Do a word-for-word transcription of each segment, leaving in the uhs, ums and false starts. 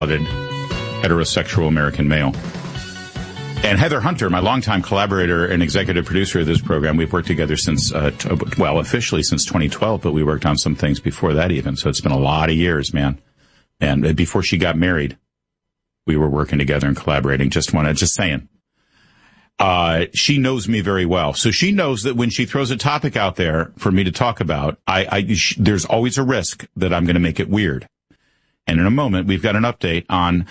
heterosexual American male. And Heather Hunter, my longtime collaborator and executive producer of this program, we've worked together since, uh, t- well, officially since twenty twelve, but we worked on some things before that even. So it's been a lot of years, man. And before she got married, we were working together and collaborating. Just want to, just saying. Uh, she knows me very well. So she knows that when she throws a topic out there for me to talk about, I, I sh- there's always a risk that I'm going to make it weird. And in a moment, we've got an update on,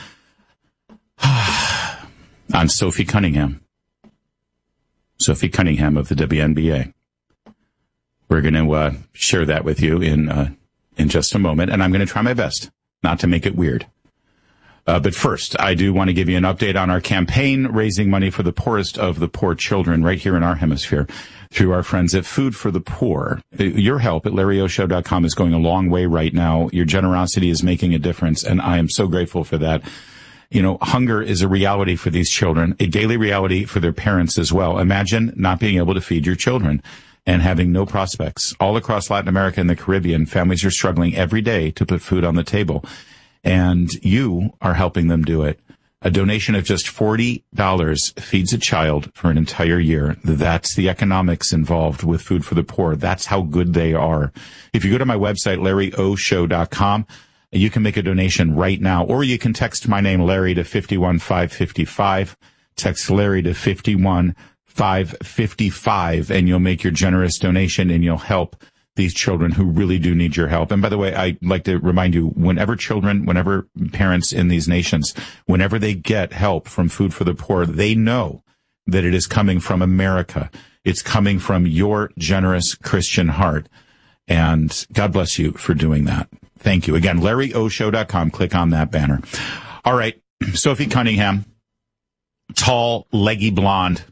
on Sophie Cunningham. Sophie Cunningham of the W N B A. We're going to, uh, share that with you in, uh, in just a moment. And I'm going to try my best not to make it weird. Uh, but first, I do want to give you an update on our campaign raising money for the poorest of the poor children right here in our hemisphere through our friends at Food for the Poor. Your help at Larry O Show dot com is going a long way right now. Your generosity is making a difference, and I am so grateful for that. You know, hunger is a reality for these children, a daily reality for their parents as well. Imagine not being able to feed your children and having no prospects. All across Latin America and the Caribbean, families are struggling every day to put food on the table. And you are helping them do it. A donation of just forty dollars feeds a child for an entire year. That's the economics involved with Food for the Poor. That's how good they are. If you go to my website, Larry O Show dot com, you can make a donation right now, or you can text my name, Larry, to five one five five five. Text Larry to five one five five five, and you'll make your generous donation, and you'll help these children who really do need your help. And by the way, I'd like to remind you, whenever children, whenever parents in these nations, whenever they get help from Food for the Poor, they know that it is coming from America. It's coming from your generous Christian heart. And God bless you for doing that. Thank you. Again, Larry O Show dot com. Click on that banner. All right. Sophie Cunningham, tall, leggy blonde,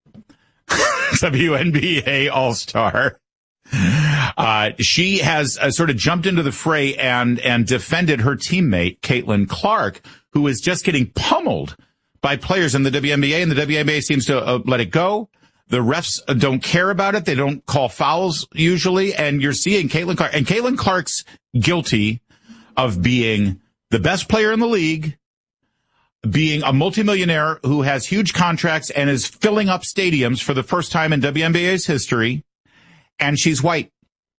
W N B A All-Star. Uh, she has uh, sort of jumped into the fray and, and defended her teammate, Caitlin Clark, who is just getting pummeled by players in the W N B A, and the W N B A seems to uh, let it go. The refs uh, don't care about it. They don't call fouls usually, and you're seeing Caitlin Clark, and Caitlin Clark's guilty of being the best player in the league, being a multimillionaire who has huge contracts and is filling up stadiums for the first time in W N B A's history. And she's white.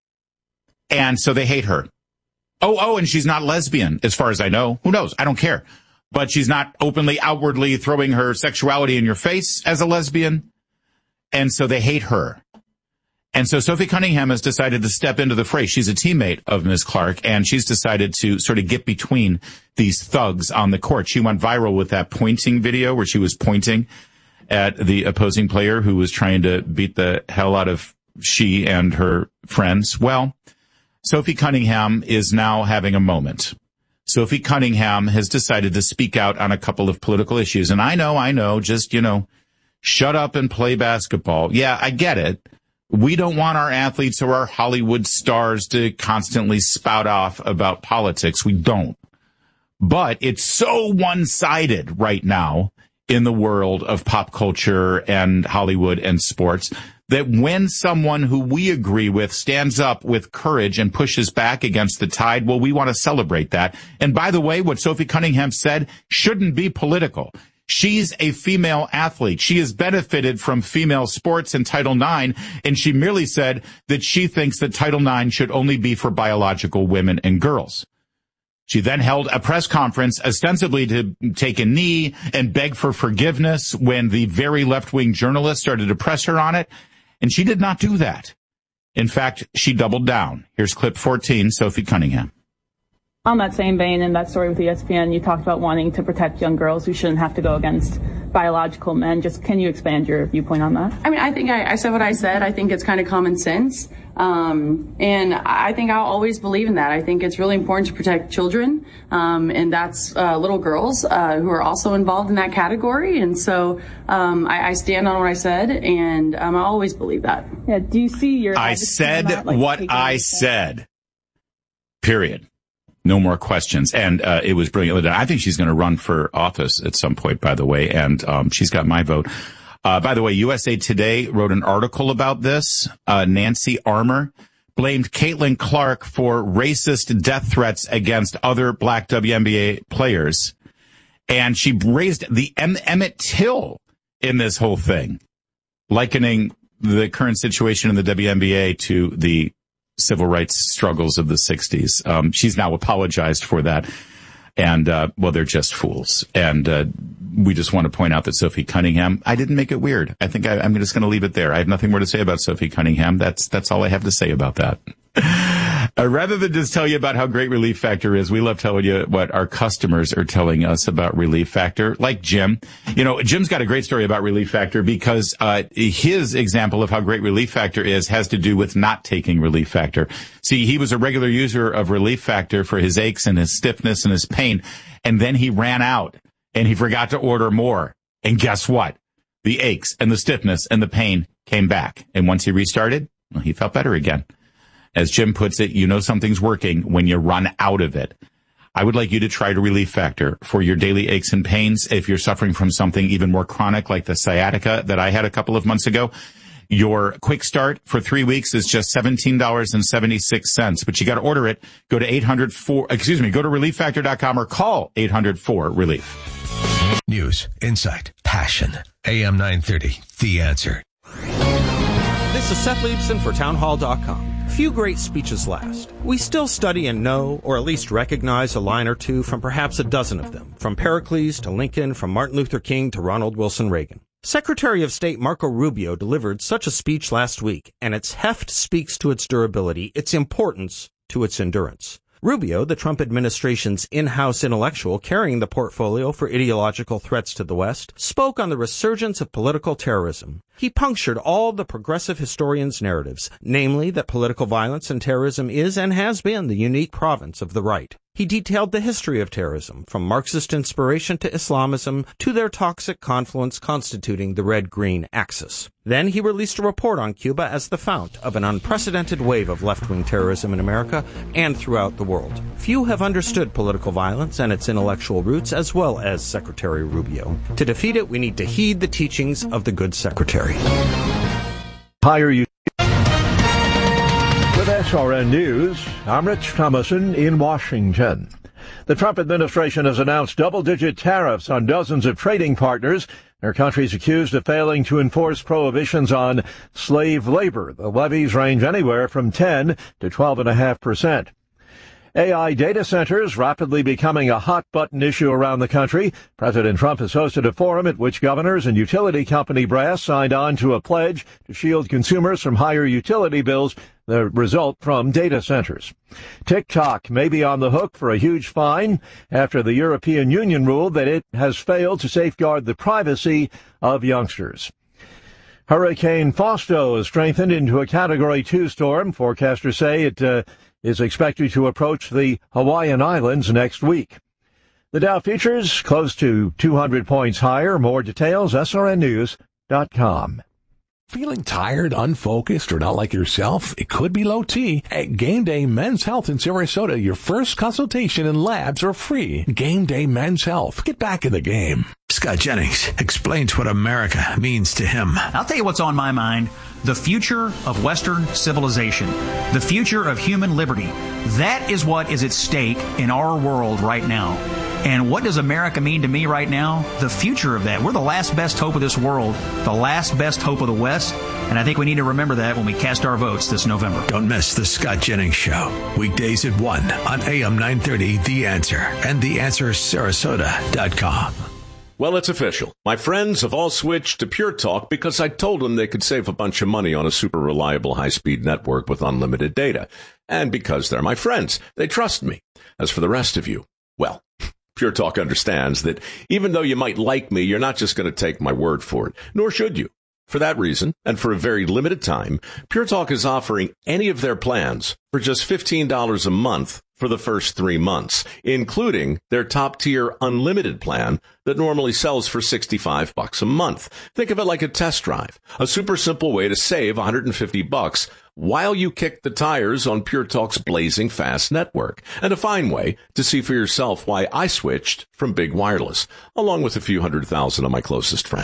And so they hate her. Oh, oh, and she's not lesbian, as far as I know. Who knows? I don't care. But she's not openly, outwardly throwing her sexuality in your face as a lesbian. And so they hate her. And so Sophie Cunningham has decided to step into the fray. She's a teammate of Miz Clark, and she's decided to sort of get between these thugs on the court. She went viral with that pointing video where she was pointing at the opposing player who was trying to beat the hell out of she and her friends. Well, Sophie Cunningham is now having a moment. Sophie Cunningham has decided to speak out on a couple of political issues. And I know, I know, just, you know, shut up and play basketball. Yeah, I get it. We don't want our athletes or our Hollywood stars to constantly spout off about politics. We don't. But it's so one-sided right now in the world of pop culture and Hollywood and sports that when someone who we agree with stands up with courage and pushes back against the tide, well, we want to celebrate that. And by the way, what Sophie Cunningham said shouldn't be political. She's a female athlete. She has benefited from female sports and Title nine, and she merely said that she thinks that Title nine should only be for biological women and girls. She then held a press conference ostensibly to take a knee and beg for forgiveness when the very left-wing journalists started to press her on it. And she did not do that. In fact, she doubled down. Here's clip fourteen, Sophie Cunningham. On that same vein, in that story with E S P N, you talked about wanting to protect young girls who shouldn't have to go against biological men. Just can you expand your viewpoint on that? I mean, I think I, I said what I said. I think it's kind of common sense. Um, and I think I'll always believe in that. I think it's really important to protect children. Um, and that's uh, little girls uh, who are also involved in that category. And so um, I, I stand on what I said, and um, I always believe that. Yeah. Do you see your... I said that, like, what I said. Period. No more questions. And uh, it was brilliant. I think she's going to run for office at some point, by the way, and um, she's got my vote. Uh, by the way, U S A Today wrote an article about this. Uh, Nancy Armour blamed Caitlin Clark for racist death threats against other black W N B A players. And she raised the em- Emmett Till in this whole thing, likening the current situation in the W N B A to the civil rights struggles of the sixties. Um, she's now apologized for that. And, uh, well, they're just fools. And, uh, we just want to point out that Sophie Cunningham, I didn't make it weird. I think I, I'm just going to leave it there. I have nothing more to say about Sophie Cunningham. That's, that's all I have to say about that. Uh, rather than just tell you about how great Relief Factor is, we love telling you what our customers are telling us about Relief Factor, like Jim. You know, Jim's got a great story about Relief Factor because uh his example of how great Relief Factor is has to do with not taking Relief Factor. See, he was a regular user of Relief Factor for his aches and his stiffness and his pain, and then he ran out and he forgot to order more. And guess what? The aches and the stiffness and the pain came back. And once he restarted, well, he felt better again. As Jim puts it, you know something's working when you run out of it. I would like you to try to Relief Factor for your daily aches and pains. If you're suffering from something even more chronic like the sciatica that I had a couple of months ago, your quick start for three weeks is just seventeen dollars and seventy-six cents. But you got to order it. Go to eight hundred four, excuse me, go to relief factor dot com or call eight hundred four relief. News, insight, passion. A M nine thirty, The Answer. This is Seth Leibson for town hall dot com. Few great speeches last. We still study and know, or at least recognize a line or two from perhaps a dozen of them, from Pericles to Lincoln, from Martin Luther King to Ronald Wilson Reagan. Secretary of State Marco Rubio delivered such a speech last week, and its heft speaks to its durability, its importance to its endurance. Rubio, the Trump administration's in-house intellectual carrying the portfolio for ideological threats to the West, spoke on the resurgence of political terrorism. He punctured all the progressive historians' narratives, namely that political violence and terrorism is and has been the unique province of the right. He detailed the history of terrorism, from Marxist inspiration to Islamism to their toxic confluence constituting the red-green axis. Then he released a report on Cuba as the fount of an unprecedented wave of left-wing terrorism in America and throughout the world. Few have understood political violence and its intellectual roots as well as Secretary Rubio. To defeat it, we need to heed the teachings of the good secretary. Higher you. With S R N News, I'm Rich Thomason in Washington. The Trump administration has announced double-digit tariffs on dozens of trading partners. Their countries accused of failing to enforce prohibitions on slave labor. The levies range anywhere from ten to twelve point five percent. A I data centers rapidly becoming a hot-button issue around the country. President Trump has hosted a forum at which governors and utility company brass signed on to a pledge to shield consumers from higher utility bills, the result from data centers. TikTok may be on the hook for a huge fine after the European Union ruled that it has failed to safeguard the privacy of youngsters. Hurricane Fausto has strengthened into a Category two storm. Forecasters say it uh, is expected to approach the Hawaiian Islands next week. The Dow futures close to two hundred points higher. More details, S R N news dot com. Feeling tired, unfocused, or not like yourself? It could be low T. At Game Day Men's Health in Sarasota, your first consultation and labs are free. Game Day Men's Health. Get back in the game. Scott Jennings explains what America means to him. I'll tell you what's on my mind. The future of Western civilization. The future of human liberty. That is what is at stake in our world right now. And what does America mean to me right now? The future of that. We're the last best hope of this world, the last best hope of the West, and I think we need to remember that when we cast our votes this November. Don't miss the Scott Jennings Show, weekdays at one on A M nine thirty, The Answer, and the answer sarasota dot com. Well, it's official. My friends have all switched to Pure Talk because I told them they could save a bunch of money on a super reliable high-speed network with unlimited data. And because they're my friends, they trust me. As for the rest of you, well, Pure Talk understands that even though you might like me, you're not just going to take my word for it, nor should you. For that reason, and for a very limited time, Pure Talk is offering any of their plans for just fifteen dollars a month for the first three months, including their top-tier unlimited plan that normally sells for sixty-five bucks a month. Think of it like a test drive, a super simple way to save one hundred fifty bucks while you kick the tires on Pure Talk's blazing fast network, and a fine way to see for yourself why I switched from Big Wireless, along with a few hundred thousand of my closest friends.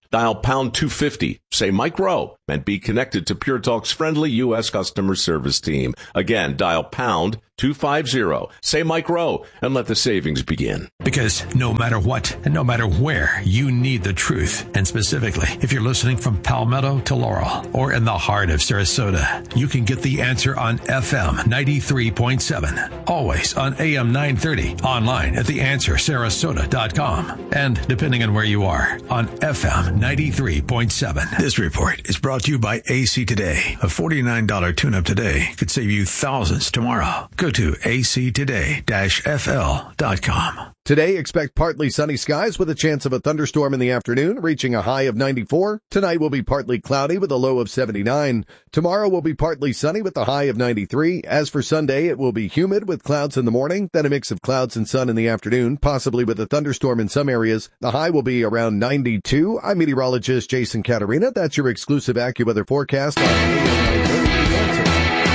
Dial pound two fifty, say Mike Rowe, and be connected to Pure Talk's friendly U S customer service team. Again, dial pound two fifty, say Mike Rowe, and let the savings begin. Because no matter what and no matter where, you need the truth. And specifically, if you're listening from Palmetto to Laurel or in the heart of Sarasota, you can get the answer on F M ninety-three point seven. Always on A M nine thirty. Online at the answer sarasota dot com. And depending on where you are, on F M ninety-three point seven. This report is brought to you by A C Today. A forty-nine dollars tune-up today could save you thousands tomorrow. Go to A C today dash F L dot com. Today, expect partly sunny skies with a chance of a thunderstorm in the afternoon, reaching a high of ninety-four. Tonight will be partly cloudy with a low of seventy-nine. Tomorrow will be partly sunny with a high of ninety-three. As for Sunday, it will be humid with clouds in the morning, then a mix of clouds and sun in the afternoon, possibly with a thunderstorm in some areas. The high will be around ninety-two. I'm meteorologist Jason Caterina. That's your exclusive AccuWeather forecast on A M nine thirty The Answer.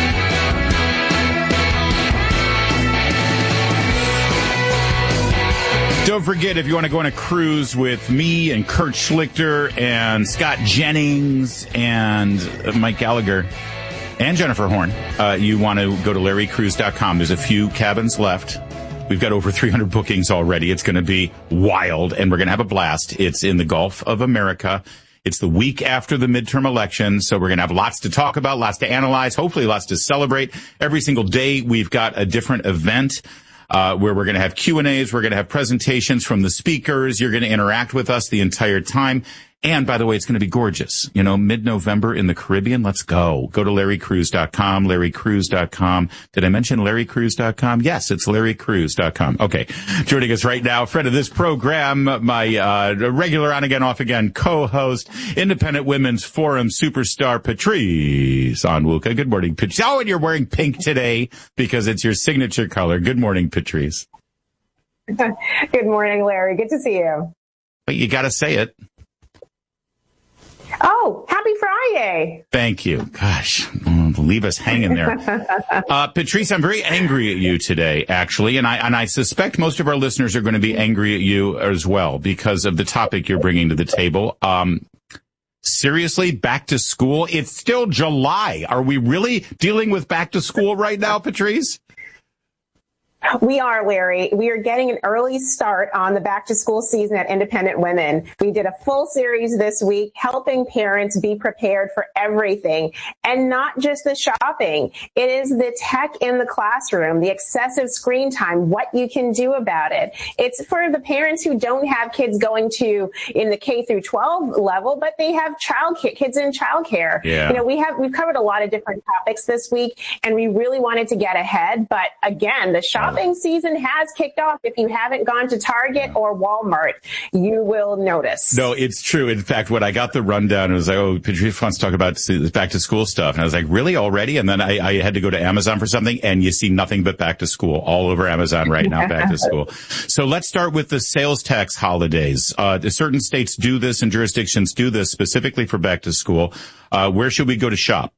Don't forget, if you want to go on a cruise with me and Kurt Schlichter and Scott Jennings and Mike Gallagher and Jennifer Horn, uh, you want to go to larry cruise dot com. There's a few cabins left. We've got over three hundred bookings already. It's going to be wild, and we're going to have a blast. It's in the Gulf of America. It's the week after the midterm election, so we're going to have lots to talk about, lots to analyze, hopefully lots to celebrate. Every single day, we've got a different event. Uh, where we're going to have Q and A's, we're going to have presentations from the speakers, you're going to interact with us the entire time. And by the way, it's going to be gorgeous. You know, mid-November in the Caribbean, let's go. Go to larry cruise dot com, larry cruise dot com. Did I mention larry cruise dot com? Yes, it's larry cruise dot com. Okay. Joining us right now, friend of this program, my uh regular on-again, off-again co-host, Independent Women's Forum superstar, Patrice Onwuka. Good morning, Patrice. Oh, and you're wearing pink today because it's your signature color. Good morning, Patrice. Good morning, Larry. Good to see you. But you got to say it. Oh, happy Friday. Thank you. Gosh, leave us hanging there. Uh, Patrice, I'm very angry at you today, actually, and I and I suspect most of our listeners are going to be angry at you as well because of the topic you're bringing to the table. Um, seriously, back to school? It's still July. Are we really dealing with back to school right now, Patrice? We are, Larry. We are getting an early start on the back to school season at Independent Women. We did a full series this week helping parents be prepared for everything and not just the shopping. It is the tech in the classroom, the excessive screen time, what you can do about it. It's for the parents who don't have kids going to in the K through twelve level, but they have child kids in childcare. Yeah. You know, we have, we've covered a lot of different topics this week and we really wanted to get ahead. But again, the shopping Shopping season has kicked off. If you haven't gone to Target or Walmart, you will notice. No, it's true. In fact, when I got the rundown, it was like, oh, Patrice wants to talk about back to school stuff. And I was like, really already? And then I, I had to go to Amazon for something, and you see nothing but back to school all over Amazon right now, back to school. So let's start with the sales tax holidays. Uh, certain states do this and jurisdictions do this specifically for back to school. Uh, where should we go to shop?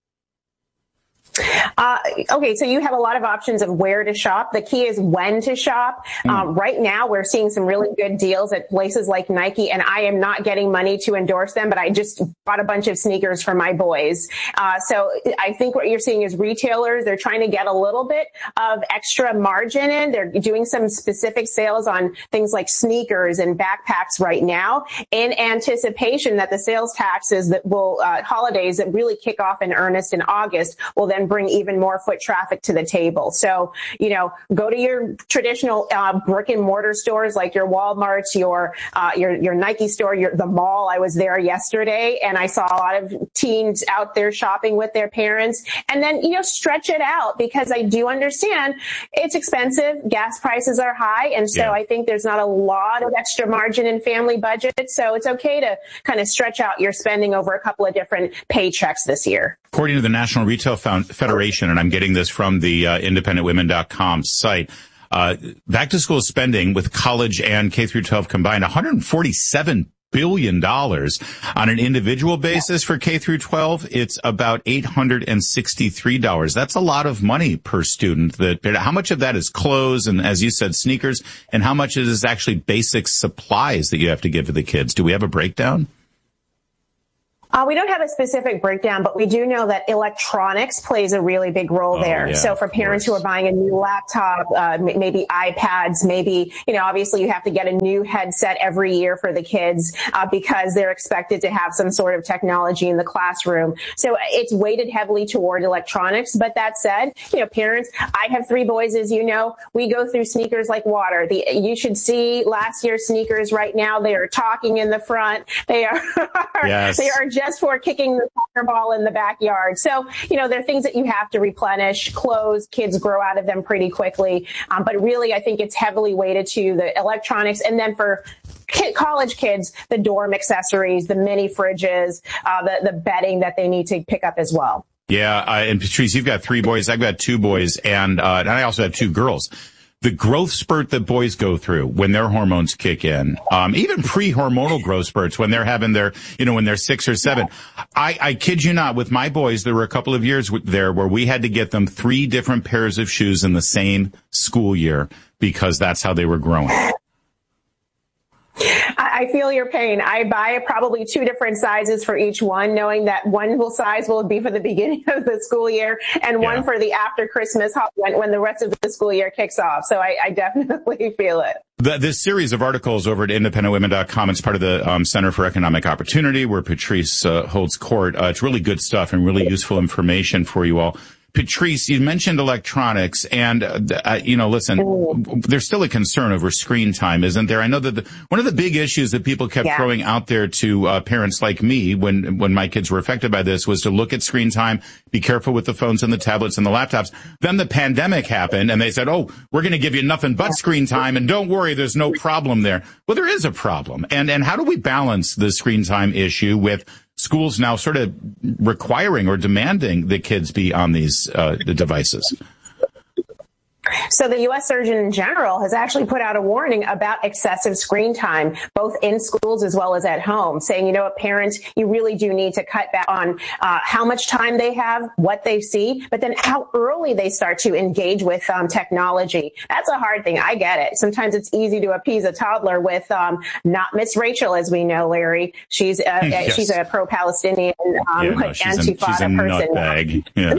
Uh, okay, so you have a lot of options of where to shop. The key is when to shop. Mm. Um, right now, we're seeing some really good deals at places like Nike, and I am not getting money to endorse them, but I just bought a bunch of sneakers for my boys. Uh, so I think what you're seeing is retailers, they're trying to get a little bit of extra margin in. They're doing some specific sales on things like sneakers and backpacks right now in anticipation that the sales taxes that will, uh, holidays that really kick off in earnest in August will then bring even more foot traffic to the table. So, you know, go to your traditional uh, brick and mortar stores like your Walmarts, your uh, your your Nike store, your the mall. I was there yesterday and I saw a lot of teens out there shopping with their parents. And then, you know, stretch it out because I do understand it's expensive. Gas prices are high. And so yeah. I think there's not a lot of extra margin in family budgets. So it's okay to kind of stretch out your spending over a couple of different paychecks this year. According to the National Retail Federation, and I'm getting this from the uh, independent women dot com site, uh, back to school spending with college and K through twelve combined, one hundred forty-seven billion dollars. On an individual basis for K through twelve, it's about eight hundred sixty-three dollars. That's a lot of money per student. That, how much of that is clothes and, as you said, sneakers, and how much is actually basic supplies that you have to give to the kids? Do we have a breakdown? Uh, we don't have a specific breakdown, but we do know that electronics plays a really big role oh, there. Yeah, so for parents who are buying a new laptop, uh, maybe iPads, maybe, you know, obviously you have to get a new headset every year for the kids uh, because they're expected to have some sort of technology in the classroom. So it's weighted heavily toward electronics. But that said, you know, parents, I have three boys, as you know, we go through sneakers like water. The, you should see last year's sneakers right now. They are talking in the front. They are, yes. they are just for kicking the soccer ball in the backyard. So, you know, there are things that you have to replenish. Clothes, kids grow out of them pretty quickly. Um, but really, I think it's heavily weighted to the electronics. And then for kid, college kids, the dorm accessories, the mini fridges, uh, the, the bedding that they need to pick up as well. Yeah. Uh, and Patrice, you've got three boys. I've got two boys. And, uh, and I also have two girls. The growth spurt that boys go through when their hormones kick in, um, even pre-hormonal growth spurts when they're having their, you know, when they're six or seven. I, I kid you not, with my boys, there were a couple of years there where we had to get them three different pairs of shoes in the same school year because that's how they were growing. I feel your pain. I buy probably two different sizes for each one, knowing that one will size will be for the beginning of the school year and yeah. one for the after Christmas when, when the rest of the school year kicks off. So I, I definitely feel it. The, this series of articles over at independent women dot com, it's part of the um, Center for Economic Opportunity where Patrice uh, holds court. Uh, it's really good stuff and really useful information for you all. Patrice, you mentioned electronics, and, uh, you know, listen, there's still a concern over screen time, isn't there? I know that the, one of the big issues that people kept yeah. throwing out there to uh, parents like me when when my kids were affected by this was to look at screen time, be careful with the phones and the tablets and the laptops. Then the pandemic happened, and they said, oh, we're going to give you nothing but screen time, and don't worry, there's no problem there. Well, there is a problem. And, and how do we balance the screen time issue with schools now sort of requiring or demanding that kids be on these uh, devices? So the U S Surgeon General has actually put out a warning about excessive screen time, both in schools as well as at home, saying, you know what, parents, you really do need to cut back on uh, how much time they have, what they see, but then how early they start to engage with um, technology. That's a hard thing. I get it. Sometimes it's easy to appease a toddler with um, not Miss Rachel, as we know, Larry. She's uh, yes. she's a pro-Palestinian um, yeah, no, Antifada person. Nutbag. Yeah.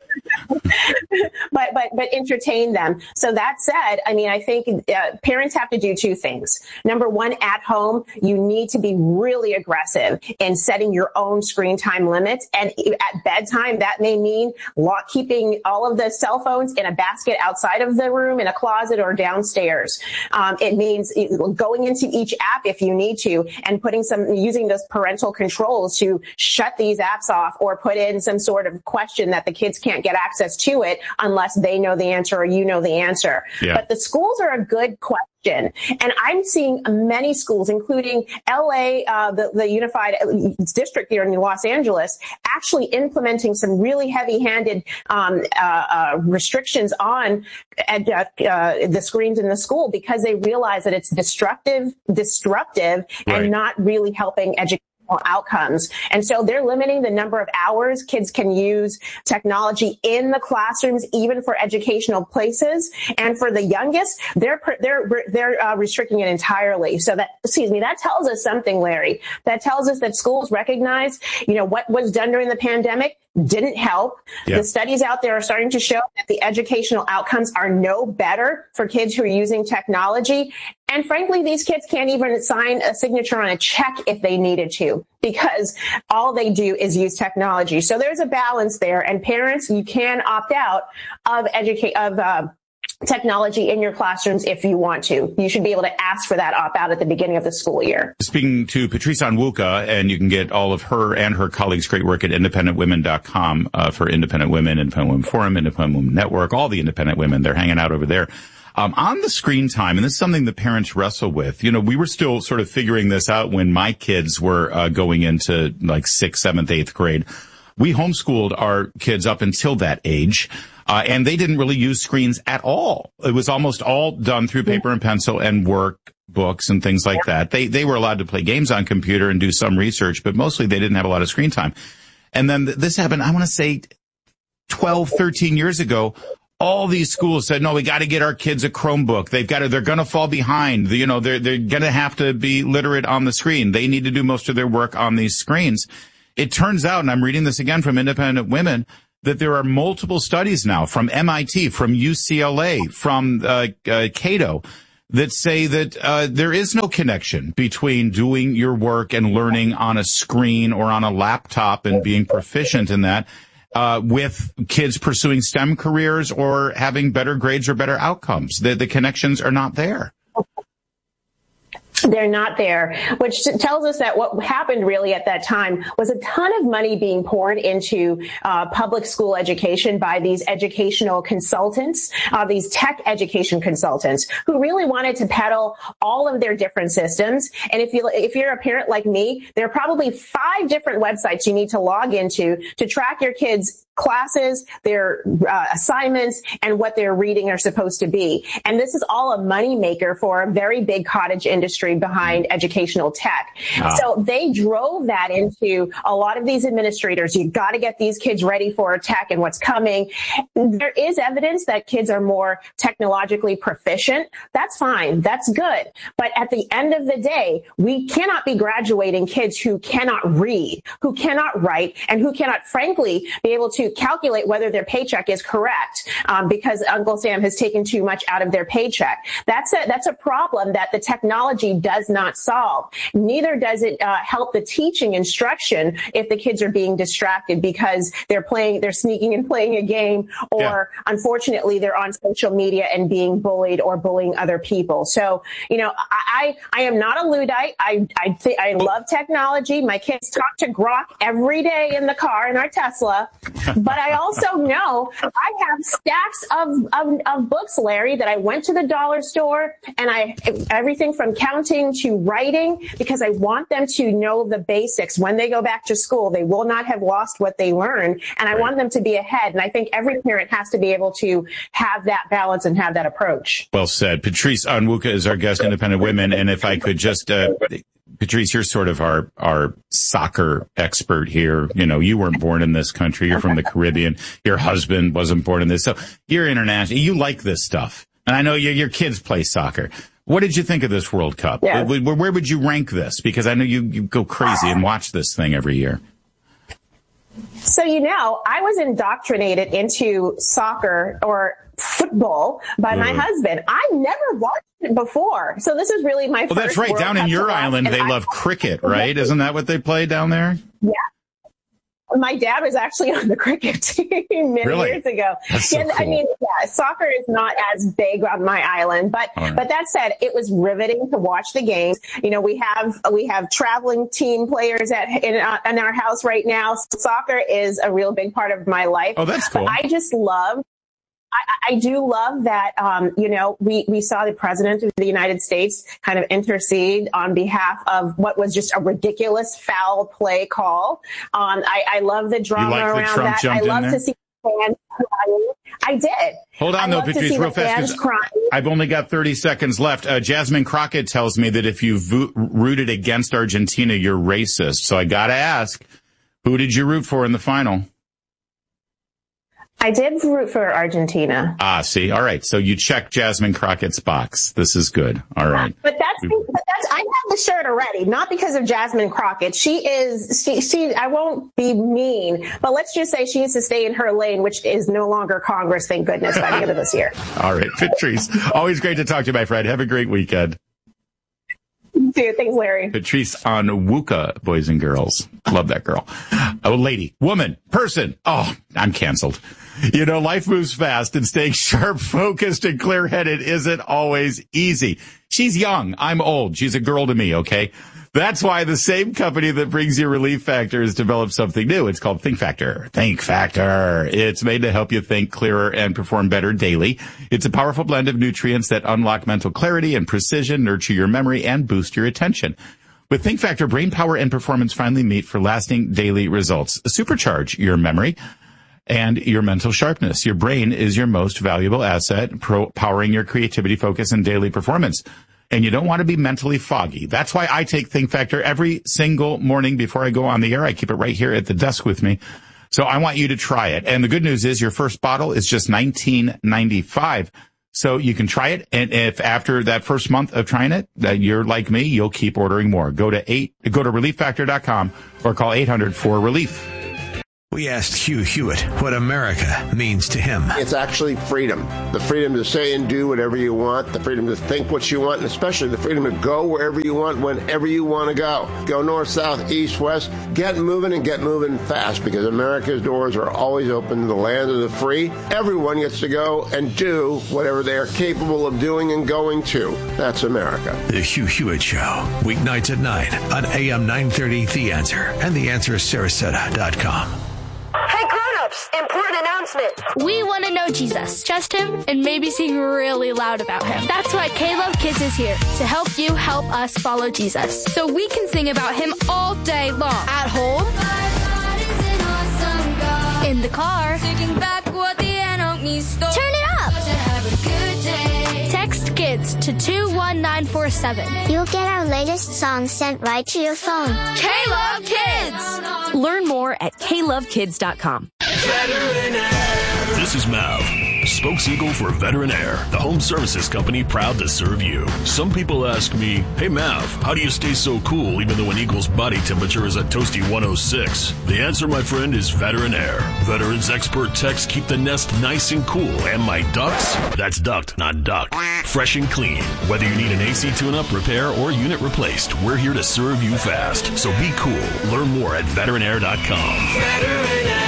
but but but entertain them. So that said, I mean, I think uh, parents have to do two things. Number one, at home, you need to be really aggressive in setting your own screen time limits. And at bedtime, that may mean lock, keeping all of the cell phones in a basket outside of the room, in a closet, or downstairs. Um, it means going into each app if you need to, and putting some using those parental controls to shut these apps off, or put in some sort of question that the kids can't get access to it unless they know the answer or you know the answer. Yeah. But the schools are a good question. And I'm seeing many schools, including L A, uh, the, the Unified District here in Los Angeles, actually implementing some really heavy-handed um, uh, uh, restrictions on ed, uh, uh, the screens in the school because they realize that it's destructive, disruptive, right. and not really helping education outcomes. And so they're limiting the number of hours kids can use technology in the classrooms, even for educational places. And for the youngest, they're they're they're uh, restricting it entirely. So that, excuse me, that tells us something, Larry. That tells us that schools recognize, you know, what was done during the pandemic didn't help. Yeah. The studies out there are starting to show that the educational outcomes are no better for kids who are using technology. And frankly, these kids can't even sign a signature on a check if they needed to, because all they do is use technology. So there's a balance there. And parents, you can opt out of educate of uh, technology in your classrooms if you want to. You should be able to ask for that opt out at the beginning of the school year. Speaking to Patrice Onwuka, and you can get all of her and her colleagues' great work at independent women dot com uh, for Independent Women, Independent Women Forum, Independent Women Network, all the independent women. They're hanging out over there. Um, on the screen time, and this is something the parents wrestle with. You know, we were still sort of figuring this out when my kids were uh, going into like sixth, seventh, eighth grade. We homeschooled our kids up until that age. Uh, and they didn't really use screens at all. It was almost all done through paper and pencil and work books and things like that. They, they were allowed to play games on computer and do some research, but mostly they didn't have a lot of screen time. And then th- this happened, I want to say twelve, thirteen years ago. All these schools said, no, we got to get our kids a Chromebook. They've got to, they're going to fall behind. You know, they're, they're going to have to be literate on the screen. They need to do most of their work on these screens. it turns out, and I'm reading this again from Independent Women, that there are multiple studies now from M I T, from U C L A, from uh, uh, Cato, that say that uh, there is no connection between doing your work and learning on a screen or on a laptop and being proficient in that uh, with kids pursuing STEM careers or having better grades or better outcomes. The, the connections are not there. They're not there, which tells us that what happened really at that time was a ton of money being poured into uh, public school education by these educational consultants, uh, these tech education consultants who really wanted to peddle all of their different systems. And if you if you're a parent like me, there are probably five different websites you need to log into to track your kids' classes, their uh, assignments, and what their reading are supposed to be. And this is all a moneymaker for a very big cottage industry behind educational tech. Ah. So they drove that into a lot of these administrators. You've got to get these kids ready for tech and what's coming. There is evidence that kids are more technologically proficient. That's fine. That's good. But at the end of the day, we cannot be graduating kids who cannot read, who cannot write, and who cannot, frankly, be able to calculate whether their paycheck is correct um, because Uncle Sam has taken too much out of their paycheck. That's a that's a problem that the technology does not solve. Neither does it uh, help the teaching instruction if the kids are being distracted because they're playing, they're sneaking and playing a game, or yeah. unfortunately they're on social media and being bullied or bullying other people. So, you know, I I am not a Luddite. I I th- I love technology. My kids talk to Grok every day in the car in our Tesla. But I also know I have stacks of, of, of books, Larry, that I went to the dollar store and I, everything from counting to writing, because I want them to know the basics. When they go back to school, they will not have lost what they learned. And I right. want them to be ahead. And I think every parent has to be able to have that balance and have that approach. Well said. Patrice Onwuka is our guest, Independent Women. And if I could just, uh, Patrice, you're sort of our, our soccer expert here. You know, you weren't born in this country. You're from the Caribbean. Your husband wasn't born in this. So you're international. You like this stuff. And I know your, your kids play soccer. What did you think of this World Cup? Yeah. Where, where would you rank this? Because I know you, you go crazy and watch this thing every year. So, you know, I was indoctrinated into soccer or football by my mm. husband. I never watched it before. So this is really my well, first Well, that's right. World Down Cup in your island, they I love cricket, right? Isn't that what they play down there? Yeah. My dad was actually on the cricket team many really? years ago. That's so yeah, cool. I mean, yeah, soccer is not as big on my island, but right. but that said, it was riveting to watch the games. You know, we have we have traveling team players at in, uh, in our house right now. Soccer is a real big part of my life. Oh, that's cool. But I just love. I, I do love that, um, you know, we, we saw the president of the United States kind of intercede on behalf of what was just a ridiculous foul play call. Um, I, I love the drama like around Trump that. I love to see fans crying. I did. Hold on, I though, Patrice, real fast. I've only got thirty seconds left. Uh, Jasmine Crockett tells me that if you vo- rooted against Argentina, you're racist. So I got to ask, who did you root for in the final? I did root for Argentina. Ah, see, all right. So you check Jasmine Crockett's box. This is good. All right. But that's, but that's, I have the shirt already, not because of Jasmine Crockett. She is, she, she, I won't be mean, but let's just say she needs to stay in her lane, which is no longer Congress, thank goodness, by the end of this year. All right, Patrice, always great to talk to you, my friend. Have a great weekend. Dude, thanks, Larry. Patrice Onwuka, boys and girls. Love that girl. Oh, lady, woman, person. Oh, I'm canceled. You know, life moves fast and staying sharp, focused, and clear-headed isn't always easy. She's young. I'm old. She's a girl to me, okay? That's why the same company that brings you Relief Factor has developed something new. It's called Think Factor. Think Factor. It's made to help you think clearer and perform better daily. It's a powerful blend of nutrients that unlock mental clarity and precision, nurture your memory, and boost your attention. With Think Factor, brain power and performance finally meet for lasting daily results. Supercharge your memory and your mental sharpness. Your brain is your most valuable asset, pro- powering your creativity, focus, and daily performance. And you don't want to be mentally foggy. That's why I take Think Factor every single morning before I go on the air. I keep it right here at the desk with me. So I want you to try it. And the good news is your first bottle is just nineteen ninety-five. So you can try it, and if after that first month of trying it, that you're like me, you'll keep ordering more. Go to eight, go to relief factor dot com or call eight hundred four relief. We asked Hugh Hewitt what America means to him. It's actually freedom. The freedom to say and do whatever you want, the freedom to think what you want, and especially the freedom to go wherever you want, whenever you want to go. Go north, south, east, west. Get moving and get moving fast, because America's doors are always open to the land of the free. Everyone gets to go and do whatever they are capable of doing and going to. That's America. The Hugh Hewitt Show, weeknights at nine on A M nine thirty, The Answer, and the answer sarasota dot com. Hey, grown-ups, important announcement. We want to know Jesus, trust him, and maybe sing really loud about him. That's why K-Love Kids is here, to help you help us follow Jesus. So we can sing about him all day long. At home, in the car, taking back what the enemy stole. Turn it up. Text KIDS to two one nine four seven. You'll get our latest songs sent right to your phone. K-Love Kids! Learn more at K love kids dot com. This is Mav, spokes eagle for Veteran Air, the home services company proud to serve you. Some people ask me, hey Mav, how do you stay so cool even though an eagle's body temperature is a toasty one oh six? The answer, my friend, is Veteran Air. Veterans expert techs keep the nest nice and cool, and my ducts, that's duct, not duck, fresh and clean. Whether you need an A C tune-up, repair, or unit replaced, we're here to serve you fast. So be cool. Learn more at veteran air dot com. Veteran Air.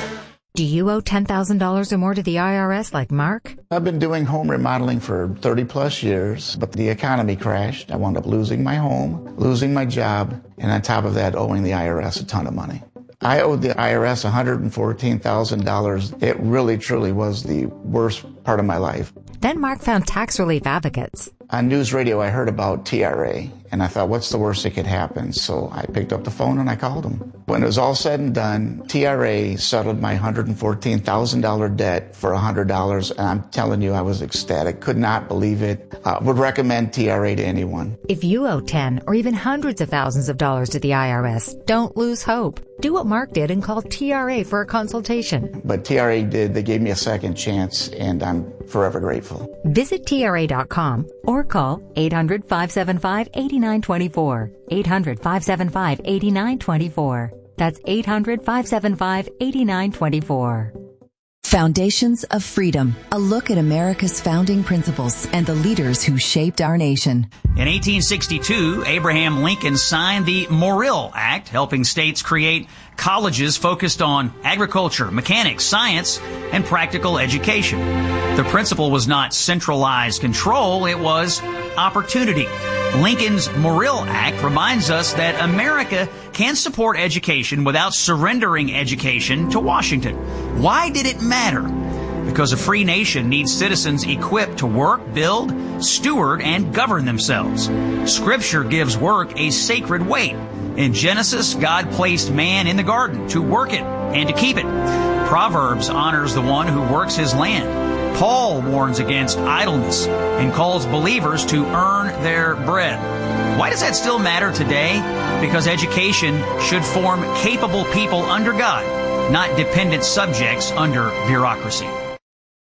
Do you owe ten thousand dollars or more to the I R S like Mark? I've been doing home remodeling for thirty plus years, but the economy crashed. I wound up losing my home, losing my job, and on top of that, owing the I R S a ton of money. I owed the I R S one hundred fourteen thousand dollars. It really, truly was the worst part of my life. Then Mark found tax relief advocates. On news radio, I heard about T R A, and I thought, what's the worst that could happen? So I picked up the phone and I called them. When it was all said and done, T R A settled my one hundred fourteen thousand dollars debt for one hundred dollars, and I'm telling you, I was ecstatic. Could not believe it. Uh, would recommend T R A to anyone. If you owe ten or even hundreds of thousands of dollars to the I R S, don't lose hope. Do what Mark did and call T R A for a consultation. But T R A did. They gave me a second chance, and I'm forever grateful. Visit T R A dot com or call eight hundred, five seven five, eight nine two four. eight hundred, five seven five, eight nine two four. That's eight hundred, five seven five, eight nine two four. Foundations of Freedom, a look at America's founding principles and the leaders who shaped our nation. In eighteen sixty-two, Abraham Lincoln signed the Morrill Act, helping states create colleges focused on agriculture, mechanics, science, and practical education. The principle was not centralized control, it was opportunity. Lincoln's Morrill Act reminds us that America can support education without surrendering education to Washington. Why did it matter? Because a free nation needs citizens equipped to work, build, steward, and govern themselves. Scripture gives work a sacred weight. In Genesis, God placed man in the garden to work it and to keep it. Proverbs honors the one who works his land. Paul warns against idleness and calls believers to earn their bread. Why does that still matter today? Because education should form capable people under God, not dependent subjects under bureaucracy.